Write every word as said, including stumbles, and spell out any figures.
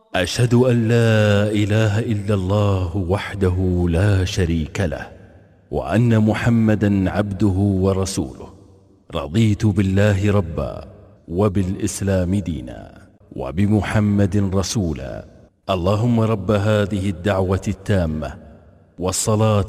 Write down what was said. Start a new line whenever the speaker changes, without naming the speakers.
أشهد أن لا إله إلا الله وحده لا شريك له، وأن محمدا عبده ورسوله. رضيت بالله ربا، وبالإسلام دينا، وبمحمد رسولا. اللهم رب هذه الدعوة التامة والصلاة